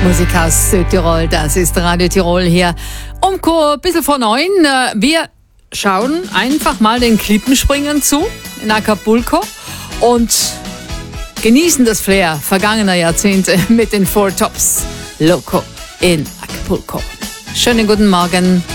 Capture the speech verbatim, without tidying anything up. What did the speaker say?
Musik aus Südtirol, das ist Radio Tirol hier. Um ein bisschen vor neun, wir schauen einfach mal den Klippenspringen zu in Acapulco und genießen das Flair vergangener Jahrzehnte mit den Four Tops Loco in Acapulco. Schönen guten Morgen.